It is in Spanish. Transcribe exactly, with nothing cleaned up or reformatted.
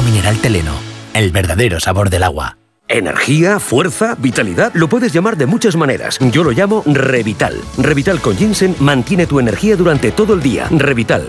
Agua mineral Teleno, el verdadero sabor del agua. Energía, fuerza, vitalidad, lo puedes llamar de muchas maneras. Yo lo llamo Revital. Revital con ginseng mantiene tu energía durante todo el día. Revital,